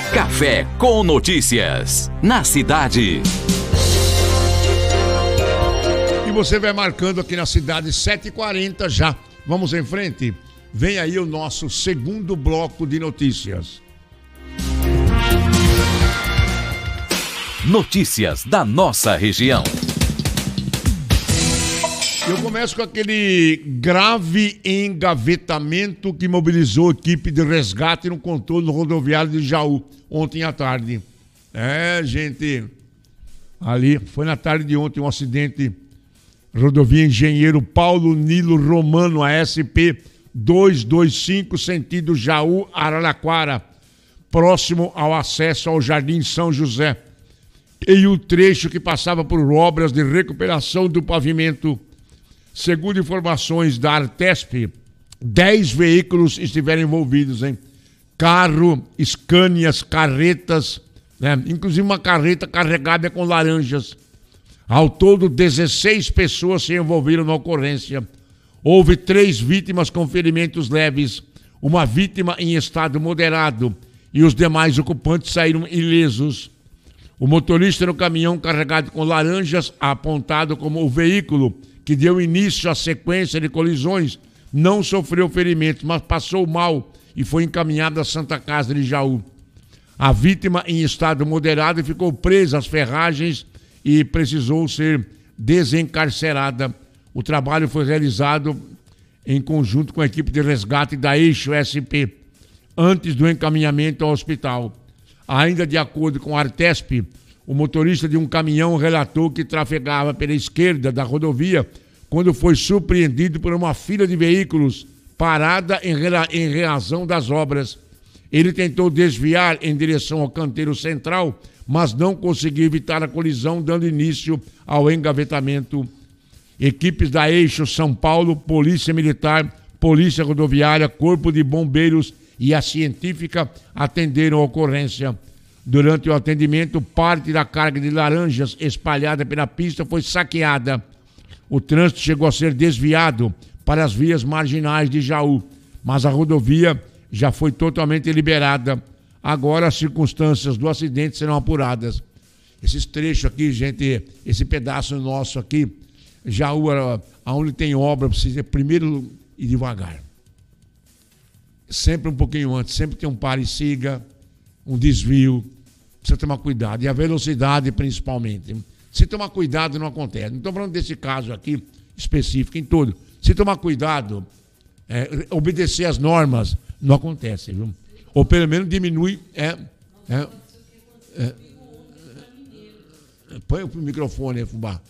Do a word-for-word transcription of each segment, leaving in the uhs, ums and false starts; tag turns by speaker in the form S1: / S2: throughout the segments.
S1: Café com Notícias, na cidade.
S2: E você vai marcando aqui na cidade, sete e quarenta já. Vamos em frente? Vem aí o nosso segundo bloco de notícias.
S1: Notícias da nossa região.
S2: Eu começo com aquele grave engavetamento que mobilizou a equipe de resgate no contorno rodoviário de Jaú ontem à tarde. É, gente, ali foi na tarde de ontem um acidente, rodovia Engenheiro Paulo Nilo Romano, a S P duzentos e vinte e cinco, sentido Jaú-Araraquara, próximo ao acesso ao Jardim São José. E o trecho que passava por obras de recuperação do pavimento. Segundo informações da Artesp, dez veículos estiveram envolvidos, hein? Carro, Scanias, carretas, né? Inclusive uma carreta carregada com laranjas. Ao todo, dezesseis pessoas se envolveram na ocorrência. Houve três vítimas com ferimentos leves, uma vítima em estado moderado e os demais ocupantes saíram ilesos. O motorista no caminhão carregado com laranjas, apontado como o veículo que deu início à sequência de colisões, não sofreu ferimentos, mas passou mal e foi encaminhado à Santa Casa de Jaú. A vítima, em estado moderado, ficou presa às ferragens e precisou ser desencarcerada. O trabalho foi realizado em conjunto com a equipe de resgate da Eixo S P, antes do encaminhamento ao hospital. Ainda de acordo com a Artesp, o motorista de um caminhão relatou que trafegava pela esquerda da rodovia quando foi surpreendido por uma fila de veículos parada em, em razão das obras. Ele tentou desviar em direção ao canteiro central, mas não conseguiu evitar a colisão, dando início ao engavetamento. Equipes da Eixo São Paulo, Polícia Militar, Polícia Rodoviária, Corpo de Bombeiros e a Científica atenderam a ocorrência. Durante o atendimento, parte da carga de laranjas espalhada pela pista foi saqueada. O trânsito chegou a ser desviado para as vias marginais de Jaú, mas a rodovia já foi totalmente liberada. Agora as circunstâncias do acidente serão apuradas. Esses trechos aqui, gente, esse pedaço nosso aqui, Jaú, onde tem obra, precisa primeiro ir devagar. Sempre um pouquinho antes, sempre tem um pare e siga, um desvio, precisa tomar cuidado, e a velocidade principalmente. Se tomar cuidado, não acontece. Não estou falando desse caso aqui específico, em todo. Se tomar cuidado, é, obedecer às normas, não acontece, viu? Ou pelo menos diminui. É, é, é, é, põe o microfone aí, Fubá.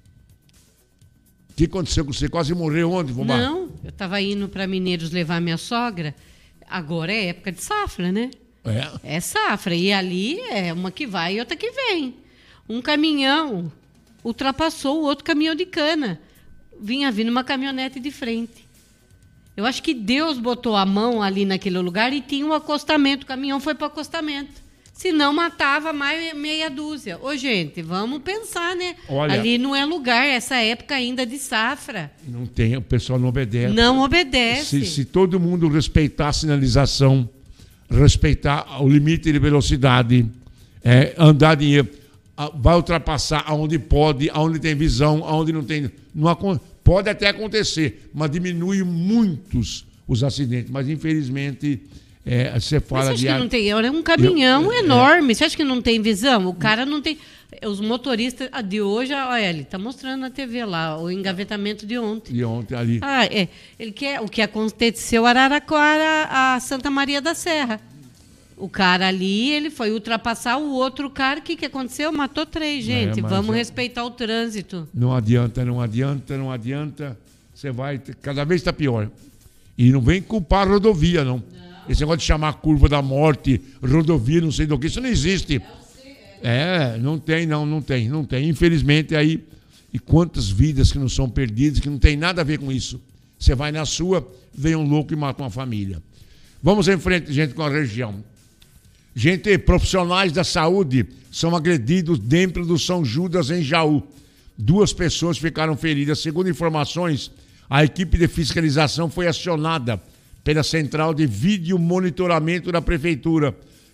S2: O que aconteceu com você? Quase morreu ontem, Fubá?
S3: Não, eu estava indo para Mineiros levar minha sogra. Agora é época de safra, né?
S2: É.
S3: É safra. E ali é uma que vai e outra que vem. Um caminhão ultrapassou o outro caminhão de cana. Vinha vindo uma caminhonete de frente. Eu acho que Deus botou a mão ali naquele lugar e tinha um acostamento. O caminhão foi para o acostamento. Senão matava mais meia dúzia. Ô, gente, vamos pensar, né?
S2: Olha,
S3: ali não é lugar, essa época ainda de safra.
S2: Não tem, o pessoal não obedece.
S3: Não obedece.
S2: Se, se todo mundo respeitar a sinalização, respeitar o limite de velocidade, é, andar de, vai ultrapassar aonde pode, aonde tem visão, aonde não tem. Não, pode até acontecer, mas diminui muitos os acidentes. Mas, infelizmente, é, você fala
S3: mas você
S2: de.
S3: Acha que não tem, é um caminhão
S2: eu,
S3: enorme.
S2: É,
S3: você acha que não tem visão? O cara não tem. Os motoristas de hoje, olha, ele está mostrando na T V lá, o engavetamento de ontem.
S2: De ontem ali.
S3: Ah, é. Ele quer, o que aconteceu em Araraquara, a Santa Maria da Serra. O cara ali, ele foi ultrapassar o outro cara. O que, que aconteceu? Matou três, gente. É, Vamos é... respeitar o trânsito.
S2: Não adianta, não adianta, não adianta. Você vai... Cada vez está pior. E não vem culpar a rodovia, não. não. Esse negócio de chamar a curva da morte, rodovia, não sei do que, isso não existe. É, não tem, não, não tem, não tem. Infelizmente, aí... E quantas vidas que não são perdidas, que não tem nada a ver com isso. Você vai na sua, vem um louco e mata uma família. Vamos em frente, gente, com a região. Gente, profissionais da saúde são agredidos dentro do São Judas, em Jaú. Duas pessoas ficaram feridas. Segundo informações, a equipe de fiscalização foi acionada pela central de vídeo monitoramento da prefeitura,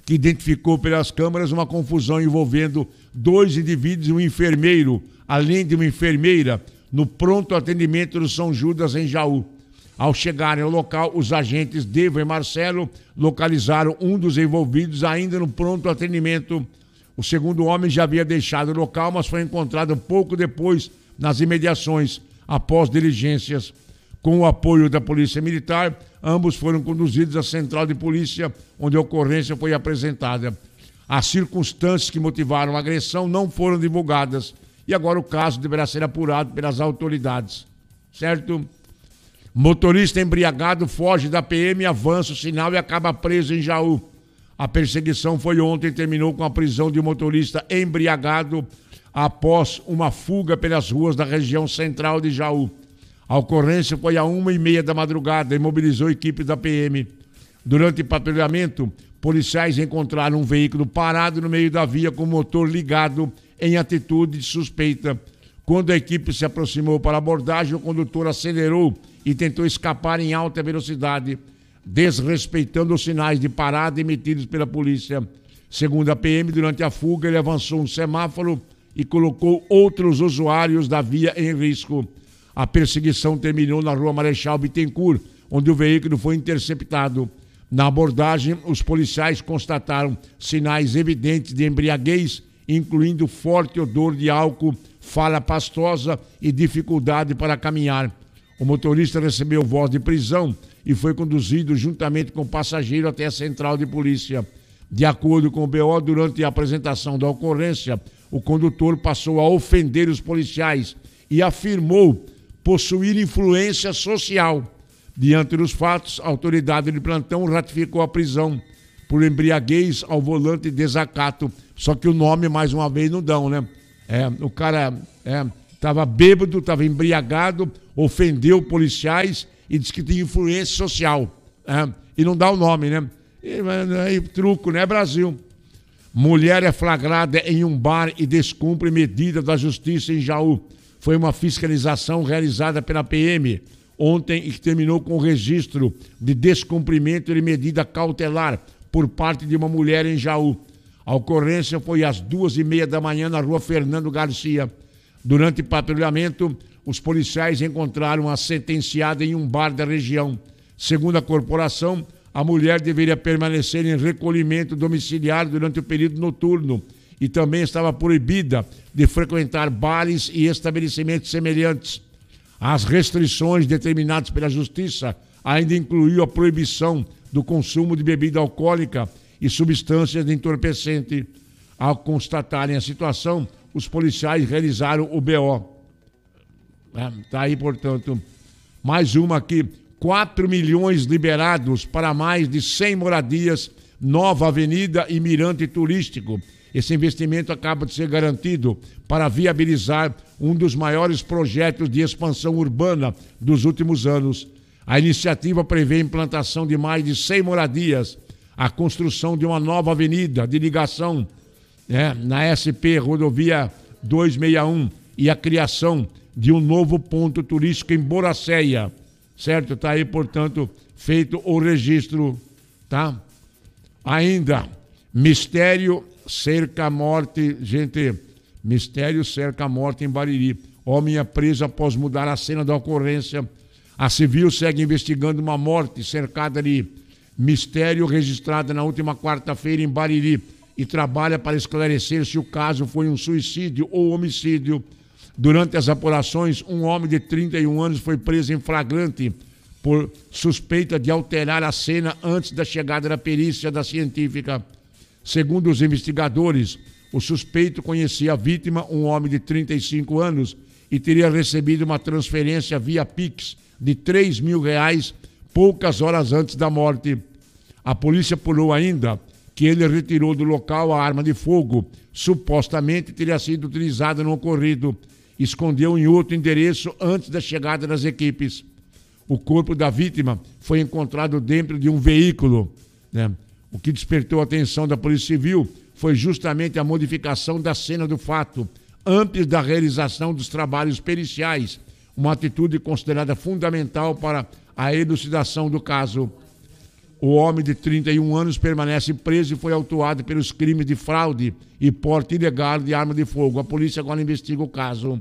S2: que identificou pelas câmeras uma confusão envolvendo dois indivíduos e um enfermeiro, além de uma enfermeira, no pronto atendimento do São Judas, em Jaú. Ao chegarem ao local, os agentes Deva e Marcelo localizaram um dos envolvidos ainda no pronto atendimento. O segundo homem já havia deixado o local, mas foi encontrado pouco depois nas imediações, após diligências. Com o apoio da Polícia Militar, ambos foram conduzidos à Central de Polícia, onde a ocorrência foi apresentada. As circunstâncias que motivaram a agressão não foram divulgadas e agora o caso deverá ser apurado pelas autoridades. Certo? Motorista embriagado foge da P M, avança o sinal e acaba preso em Jaú. A perseguição foi ontem e terminou com a prisão de um motorista embriagado após uma fuga pelas ruas da região central de Jaú. A ocorrência foi a uma e meia da madrugada e mobilizou a equipe da P M. Durante o patrulhamento, policiais encontraram um veículo parado no meio da via com o motor ligado em atitude de suspeita. Quando a equipe se aproximou para a abordagem, o condutor acelerou e tentou escapar em alta velocidade, desrespeitando os sinais de parada emitidos pela polícia. Segundo a P M, durante a fuga, ele avançou um semáforo e colocou outros usuários da via em risco. A perseguição terminou na rua Marechal Bittencourt, onde o veículo foi interceptado. Na abordagem, os policiais constataram sinais evidentes de embriaguez, incluindo forte odor de álcool, fala pastosa e dificuldade para caminhar. O motorista recebeu voz de prisão e foi conduzido juntamente com o passageiro até a central de polícia. De acordo com o B O, durante a apresentação da ocorrência, o condutor passou a ofender os policiais e afirmou possuir influência social. Diante dos fatos, a autoridade de plantão ratificou a prisão por embriaguez ao volante e desacato. Só que o nome, mais uma vez, não dão, né? É, o cara estava é, bêbado, estava embriagado, ofendeu policiais e disse que tinha influência social. É, e não dá o nome, né? E, e, truco, né, Brasil? Mulher é flagrada em um bar e descumpre medida da justiça em Jaú. Foi uma fiscalização realizada pela P M ontem e que terminou com o registro de descumprimento de medida cautelar por parte de uma mulher em Jaú. A ocorrência foi às duas e meia da manhã na rua Fernando Garcia. Durante patrulhamento, os policiais encontraram a sentenciada em um bar da região. Segundo a corporação, a mulher deveria permanecer em recolhimento domiciliar durante o período noturno e também estava proibida de frequentar bares e estabelecimentos semelhantes. As restrições determinadas pela Justiça ainda incluíam a proibição do consumo de bebida alcoólica e substâncias de entorpecente. Ao constatarem a situação, os policiais realizaram o B O. Está aí, portanto, mais uma aqui. quatro milhões liberados para mais de cem moradias, nova avenida e mirante turístico. Esse investimento acaba de ser garantido para viabilizar um dos maiores projetos de expansão urbana dos últimos anos. A iniciativa prevê a implantação de mais de cem moradias, a construção de uma nova avenida de ligação né, na S P Rodovia duzentos e sessenta e um e a criação de um novo ponto turístico em Boracéia. Certo? Está aí, portanto, feito o registro. Tá? Ainda, mistério cerca a morte, gente, mistério cerca a morte em Bariri. Homem é preso após mudar a cena da ocorrência. A civil segue investigando uma morte cercada de mistério registrada na última quarta-feira em Bariri e trabalha para esclarecer se o caso foi um suicídio ou homicídio. Durante as apurações, um homem de trinta e um anos foi preso em flagrante por suspeita de alterar a cena antes da chegada da perícia da científica. Segundo os investigadores, o suspeito conhecia a vítima, um homem de trinta e cinco anos, e teria recebido uma transferência via Pix de três mil reais poucas horas antes da morte. A polícia apurou ainda que ele retirou do local a arma de fogo, supostamente teria sido utilizada no ocorrido, escondeu em outro endereço antes da chegada das equipes. O corpo da vítima foi encontrado dentro de um veículo, né? O que despertou a atenção da Polícia Civil foi justamente a modificação da cena do fato, antes da realização dos trabalhos periciais, uma atitude considerada fundamental para a elucidação do caso. O homem de trinta e um anos permanece preso e foi autuado pelos crimes de fraude e porte ilegal de arma de fogo. A polícia agora investiga o caso.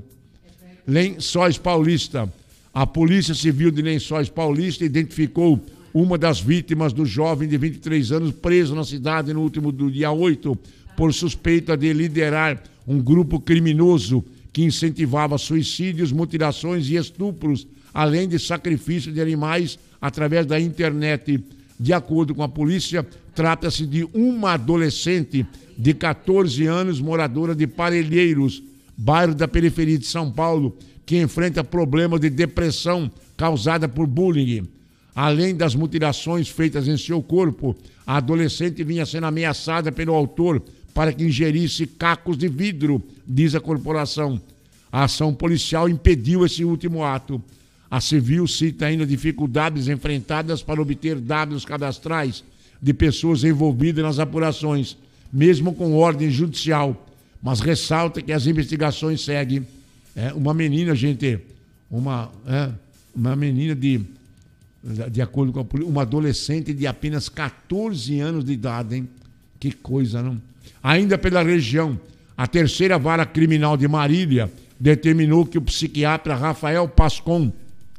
S2: Lençóis Paulista. A Polícia Civil de Lençóis Paulista identificou uma das vítimas do jovem de vinte e três anos preso na cidade no último do dia oito por suspeita de liderar um grupo criminoso que incentivava suicídios, mutilações e estupros, além de sacrifício de animais através da internet. De acordo com a polícia, trata-se de uma adolescente de catorze anos, moradora de Parelheiros, bairro da periferia de São Paulo, que enfrenta problemas de depressão causada por bullying. Além das mutilações feitas em seu corpo, a adolescente vinha sendo ameaçada pelo autor para que ingerisse cacos de vidro, diz a corporação. A ação policial impediu esse último ato. A Civil cita ainda dificuldades enfrentadas para obter dados cadastrais de pessoas envolvidas nas apurações, mesmo com ordem judicial, mas ressalta que as investigações seguem. É, uma menina, gente, uma, é, uma menina de, de acordo com a polícia, uma adolescente de apenas catorze anos de idade, hein? Que coisa, não? Ainda pela região, a terceira vara criminal de Marília determinou que o psiquiatra Rafael Pascon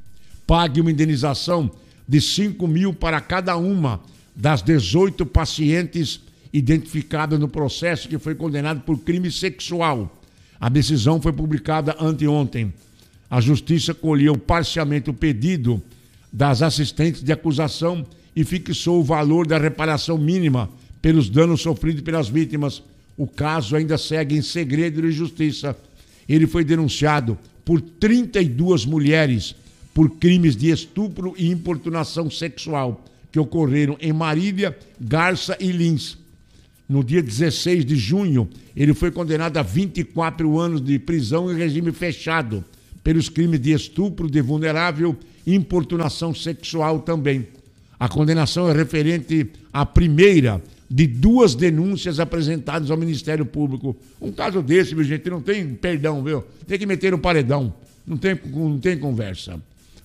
S2: pague uma indenização de cinco mil para cada uma das dezoito pacientes identificadas no processo, que foi condenado por crime sexual. A decisão foi publicada anteontem. A Justiça colheu parcialmente o pedido das assistentes de acusação e fixou o valor da reparação mínima pelos danos sofridos pelas vítimas. O caso ainda segue em segredo de justiça. Ele foi denunciado por trinta e duas mulheres por crimes de estupro e importunação sexual que ocorreram em Marília, Garça e Lins. No dia dezesseis de junho, ele foi condenado a vinte e quatro anos de prisão em regime fechado pelos crimes de estupro de vulnerável e importunação sexual também. A condenação é referente à primeira de duas denúncias apresentadas ao Ministério Público. Um caso desse, meu gente, não tem perdão, viu? Tem que meter no paredão. Não tem, não tem conversa.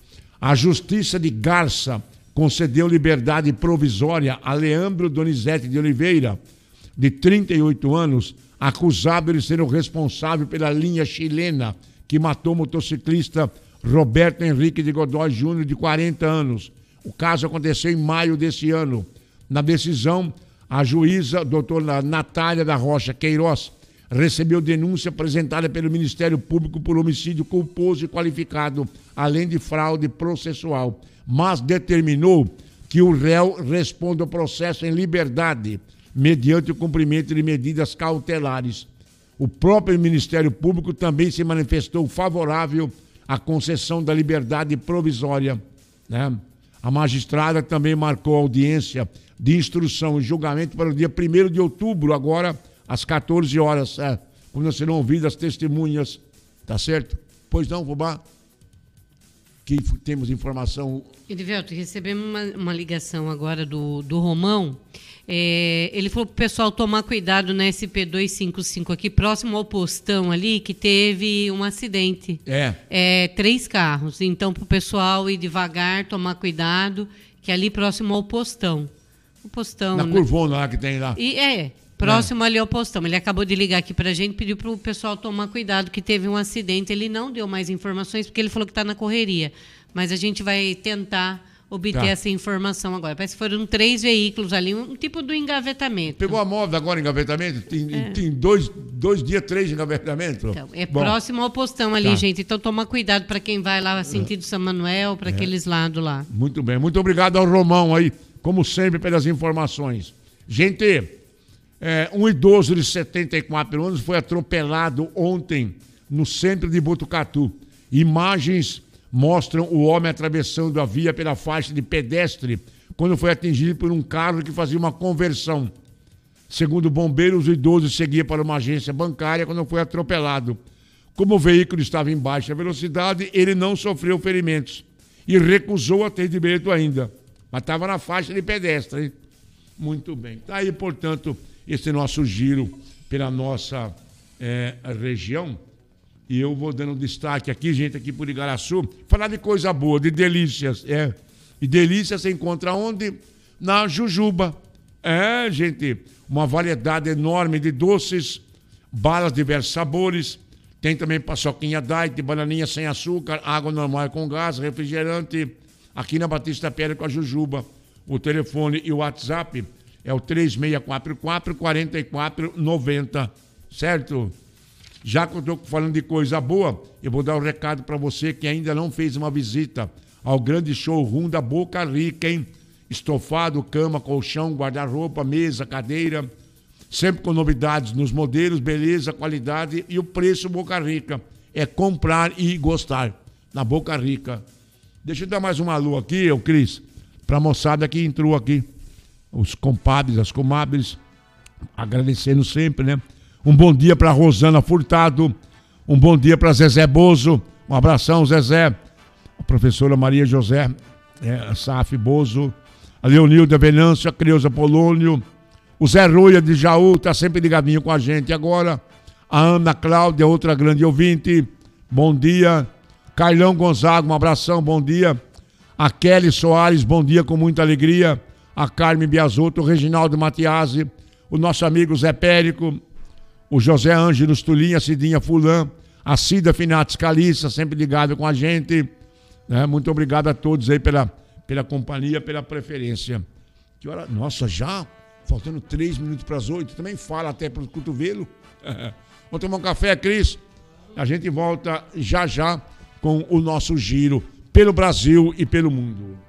S2: A Justiça de Garça concedeu liberdade provisória a Leandro Donizete de Oliveira, de trinta e oito anos, acusado de ser o responsável pela linha chilena que matou o motociclista Roberto Henrique de Godoy Júnior, de quarenta anos. O caso aconteceu em maio desse ano. Na decisão, a juíza, doutora Natália da Rocha Queiroz, recebeu denúncia apresentada pelo Ministério Público por homicídio culposo e qualificado, além de fraude processual, mas determinou que o réu responda ao processo em liberdade, mediante o cumprimento de medidas cautelares. O próprio Ministério Público também se manifestou favorável à concessão da liberdade provisória, né? A magistrada também marcou audiência de instrução e julgamento para o dia primeiro de outubro, agora às quatorze horas, é, quando serão ouvidas as testemunhas, tá certo? Pois não, Fubá? Que temos informação...
S3: Edivelto, recebemos uma, uma ligação agora do, do Romão. É, ele falou para o pessoal tomar cuidado na S P duzentos e cinquenta e cinco aqui, próximo ao postão ali, que teve um acidente.
S2: É.
S3: É três carros. Então, para o pessoal ir devagar, tomar cuidado, que é ali próximo ao postão. O postão,
S2: Na
S3: né?
S2: curvona lá que tem lá.
S3: E, é, próximo é. ali ao postão. Ele acabou de ligar aqui para a gente, pediu para o pessoal tomar cuidado, que teve um acidente. Ele não deu mais informações, porque ele falou que está na correria. Mas a gente vai tentar obter tá. essa informação agora. Parece que foram três veículos ali, um tipo do engavetamento.
S2: Pegou a moda agora, engavetamento? Tem, é. tem dois, dois dias, três de engavetamento?
S3: Então, é
S2: Bom.
S3: próximo ao postão ali,
S2: tá.
S3: gente. Então, toma cuidado para quem vai lá sentido São Manuel, para é. aqueles lados lá.
S2: Muito bem. Muito obrigado ao Romão aí, como sempre, pelas informações. Gente, é, um idoso de setenta e quatro anos foi atropelado ontem no centro de Botucatu. Imagens mostram o homem atravessando a via pela faixa de pedestre quando foi atingido por um carro que fazia uma conversão. Segundo bombeiros, o idoso seguia para uma agência bancária quando foi atropelado. Como o veículo estava em baixa velocidade, ele não sofreu ferimentos e recusou atendimento ainda. Mas estava na faixa de pedestre, hein? Muito bem. Está aí, portanto, esse nosso giro pela nossa é, região. E eu vou dando destaque aqui, gente, aqui por Igaraçu, falar de coisa boa, de delícias. É. E delícias você encontra onde? na Jujuba. É, gente, uma variedade enorme de doces, balas de diversos sabores. Tem também paçoquinha diet, bananinha sem açúcar, água normal com gás, refrigerante. Aqui na Batista Pérez com a Jujuba. O telefone e o WhatsApp é o três seis quatro quatro, quatro quatro nove zero, certo? Já que eu estou falando de coisa boa, eu vou dar um recado para você que ainda não fez uma visita ao grande showroom da Boca Rica, hein? Estofado, cama, colchão, guarda-roupa, mesa, cadeira, sempre com novidades nos modelos, beleza, qualidade e o preço Boca Rica. É comprar e gostar na Boca Rica. Deixa eu dar mais uma alô aqui, ô Cris, para a moçada que entrou aqui, os compadres, as comadres, agradecendo sempre, né? Um bom dia para Rosana Furtado, um bom dia para Zezé Bozo, um abração, Zezé, a professora Maria José é, Saf Bozo, a Leonilda Venâncio, a Creuza Polônio, o Zé Roia de Jaú, tá sempre ligadinho com a gente agora, a Ana Cláudia, outra grande ouvinte, bom dia, Carlão Gonzaga, um abração, bom dia, a Kelly Soares, bom dia com muita alegria, a Carmen Biasotto, o Reginaldo Matiasi, o nosso amigo Zé Périco, o José Ângelo Tulinha, a Cidinha Fulã, a Cida Finates Caliça, sempre ligado com a gente. Né? Muito obrigado a todos aí pela, pela companhia, pela preferência. Que hora? Nossa, já? Faltando três minutos para as oito. Também fala até para o cotovelo. Vamos tomar um café, Cris? A gente volta já já com o nosso giro pelo Brasil e pelo mundo.